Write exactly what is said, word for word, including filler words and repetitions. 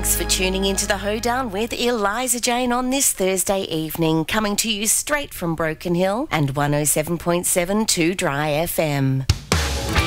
Thanks for tuning into the Hoedown with Eliza Jane on this Thursday evening, coming to you straight from Broken Hill and one oh seven point seven Two Dry F M.